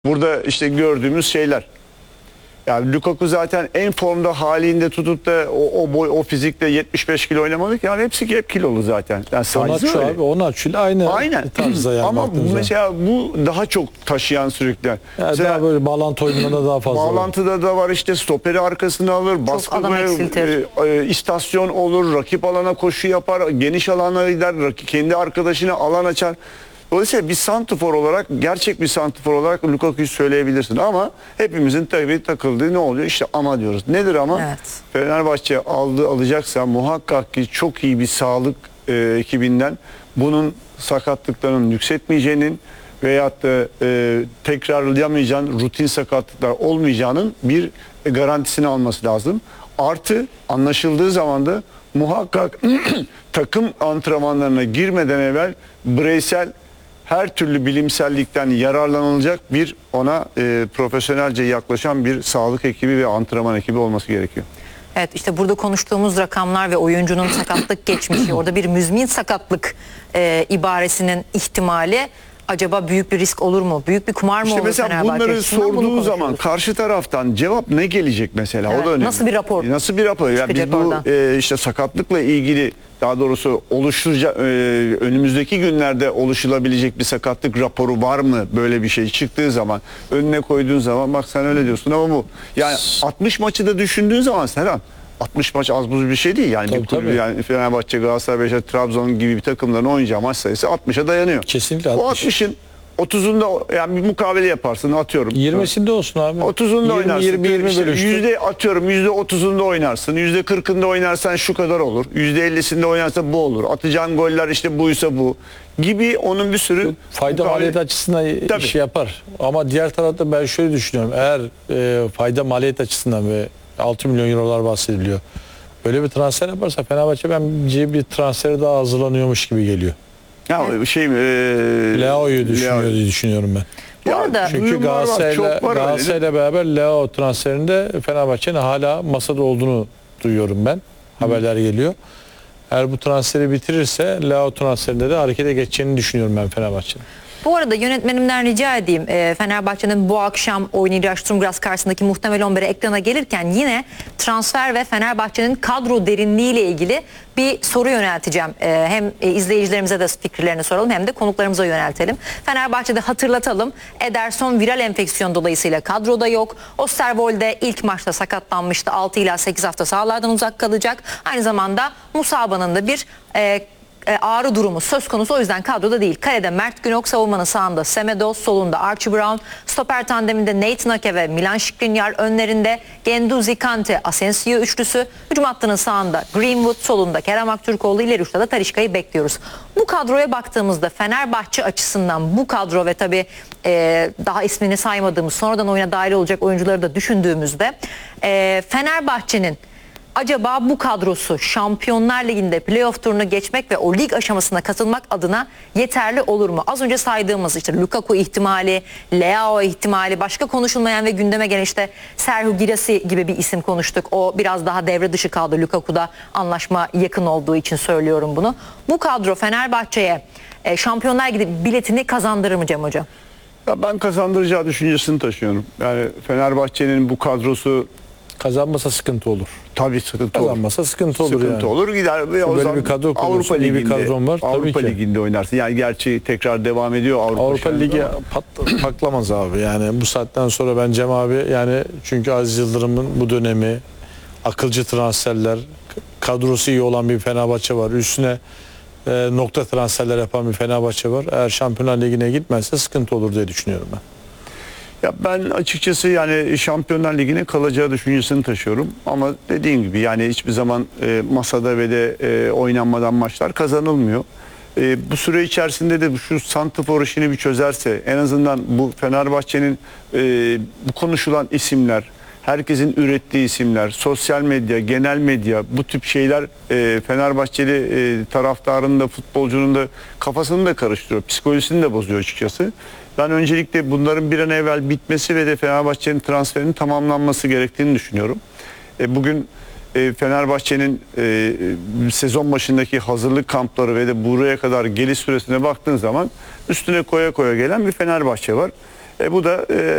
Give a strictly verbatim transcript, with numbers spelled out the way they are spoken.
Burada işte gördüğümüz şeyler. Yani Lukaku zaten en formda halinde tutup da o, o boy, o fizikle yetmiş beş kilo oynamadı ki. Yani hepsi hep kilolu zaten. Yani Onaçu abi, Onaçu aynı Aynen. tarzda yani. Ama mesela bu daha çok taşıyan sürükler. Yani mesela daha böyle bağlantı oyununda daha fazla. Bağlantıda var. Da var işte, stoperi arkasına alır, baskı e, e, istasyon olur, rakip alana koşu yapar, geniş alana gider, rakip, kendi arkadaşına alan açar. Dolayısıyla bir santrfor olarak, gerçek bir santrfor olarak Lukaku'yu söyleyebilirsin ama hepimizin tabii takıldığı ne oluyor? İşte ama diyoruz. Nedir ama? Evet. Fenerbahçe aldı alacaksa muhakkak ki çok iyi bir sağlık e, ekibinden bunun sakatlıklarının yükseltmeyeceğinin veyahut da e, tekrarlayamayacağın rutin sakatlıklar olmayacağının bir garantisini alması lazım. Artı anlaşıldığı zaman da muhakkak takım antrenmanlarına girmeden evvel bireysel her türlü bilimsellikten yararlanılacak bir ona e, profesyonelce yaklaşan bir sağlık ekibi ve antrenman ekibi olması gerekiyor. Evet, işte burada konuştuğumuz rakamlar ve oyuncunun sakatlık geçmişi, orada bir müzmin sakatlık e, ibaresinin ihtimali acaba büyük bir risk olur mu? Büyük bir kumar mı işte olur mesela bunları sorduğu zaman karşı taraftan cevap ne gelecek mesela? Evet, o da önemli. Nasıl bir rapor? Nasıl bir rapor? Yani biz bu e, işte sakatlıkla ilgili, daha doğrusu oluşturacak e, önümüzdeki günlerde oluşulabilecek bir sakatlık raporu var mı? Böyle bir şey çıktığı zaman önüne koyduğun zaman bak sen öyle diyorsun ama bu yani altmış maçı da düşündüğün zaman Serhan, altmış maç az buz bir şey değil yani. Tabii, bir kulübü, tabii. yani Fenerbahçe, Galatasaray, Beşiktaş, Trabzon gibi bir takımların oynayacağı maç sayısı altmışa dayanıyor. Kesinlikle O altmış. altmışın otuzunda yani bir mukabele yaparsın, atıyorum. yirmisinde olsun abi. otuzunda oynarsın. yirmi yirmi İşte bölüştür. yüzde atıyorum yüzde otuzunda oynarsın. Yüzde kırkında oynarsan şu kadar olur. Yüzde ellisinde oynarsan bu olur. Atacağın goller işte buysa bu gibi, onun bir sürü Fayda mukabele... maliyet açısından Tabii. iş yapar. Ama diğer tarafta ben şöyle düşünüyorum. Eğer e, fayda maliyet açısından ve altı milyon eurolar bahsediliyor. Böyle bir transfer yaparsa Fenerbahçe bence bir transferi daha hazırlanıyormuş gibi geliyor. Ya şey mi? E, Leao'yu düşünüyor diye düşünüyorum ben. Bu arada Çünkü Galatasaray'la Galatasaray'la beraber Leao transferinde Fenerbahçe'nin hala masada olduğunu duyuyorum ben. Haberler geliyor. Eğer bu transferi bitirirse Leao transferinde de harekete geçeceğini düşünüyorum ben Fenerbahçe'nin. Bu arada yönetmenimden rica edeyim, e, Fenerbahçe'nin bu akşam oynayacağı Sturm Graz karşısındaki muhtemel on biri ekrana gelirken yine transfer ve Fenerbahçe'nin kadro derinliği ile ilgili bir soru yönelteceğim. E, hem e, izleyicilerimize de fikirlerini soralım hem de konuklarımıza yöneltelim. Fenerbahçe'de hatırlatalım, Ederson viral enfeksiyon dolayısıyla kadroda yok. Osterwolde ilk maçta sakatlanmıştı. altı ila sekiz hafta sahalardan uzak kalacak. Aynı zamanda Musaba'nın da bir e, ağrı durumu söz konusu, o yüzden kadroda değil. Kalede Mert Günok, savunmanın sağında Semedo, solunda Archie Brown, stoper tandeminde Nathan Ake ve Milan Skriniar, önlerinde Guendouzi, Kante, Asensio üçlüsü, hücum hattının sağında Greenwood, solunda Kerem Aktürkoğlu, ileri uçta da Talisca'yı bekliyoruz. Bu kadroya baktığımızda Fenerbahçe açısından bu kadro ve tabii e, daha ismini saymadığımız sonradan oyuna dahil olacak oyuncuları da düşündüğümüzde e, Fenerbahçe'nin acaba bu kadrosu Şampiyonlar Ligi'nde playoff turunu geçmek ve o lig aşamasına katılmak adına yeterli olur mu? Az önce saydığımız işte Lukaku ihtimali, Leao ihtimali, başka konuşulmayan ve gündeme gelen işte Serhou Guirassy gibi bir isim konuştuk. O biraz daha devre dışı kaldı. Lukaku'da anlaşma yakın olduğu için söylüyorum bunu. Bu kadro Fenerbahçe'ye e, Şampiyonlar Ligi biletini kazandırır mı Cem Hocam? Ya ben kazandıracağı düşüncesini taşıyorum. Yani Fenerbahçe'nin bu kadrosu Kazanmasa sıkıntı olur. tabii sıkıntı olur. Kazanmasa sıkıntı olur Sıkıntı yani. olur gider ve o Böyle zaman bir kadro Avrupa iyi bir Ligi'nde kadron var, tabii Avrupa ki. Ligi'nde oynarsın. Yani gerçi tekrar devam ediyor Avrupa, Avrupa Ligi ama. pat, patlamaz abi. Yani bu saatten sonra ben Cem abi, yani çünkü Aziz Yıldırım'ın bu dönemi, akılcı transferler, kadrosu iyi olan bir Fenerbahçe var. Üstüne e, nokta transferler yapan bir Fenerbahçe var. Eğer Şampiyonlar Ligi'ne gitmezse sıkıntı olur diye düşünüyorum ben. Ya ben açıkçası yani Şampiyonlar Ligi'ne kalacağı düşüncesini taşıyorum. Ama dediğim gibi yani hiçbir zaman e, masada ve de e, oynanmadan maçlar kazanılmıyor. E, bu süre içerisinde de şu santrfor işini bir çözerse, en azından bu Fenerbahçe'nin e, bu konuşulan isimler, herkesin ürettiği isimler, sosyal medya, genel medya, bu tip şeyler e, Fenerbahçeli e, taraftarın da futbolcunun da kafasını da karıştırıyor, psikolojisini de bozuyor açıkçası. Ben öncelikle bunların bir an evvel bitmesi ve de Fenerbahçe'nin transferinin tamamlanması gerektiğini düşünüyorum. E, bugün e, Fenerbahçe'nin e, sezon başındaki hazırlık kampları ve de buraya kadar geliş süresine baktığın zaman üstüne koya koya gelen bir Fenerbahçe var. E, bu da e,